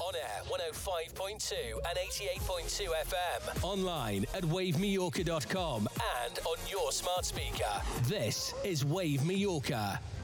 On air, 105.2 and 88.2 FM. Online at wavemallorca.com and on your smart speaker. This is Wave Mallorca.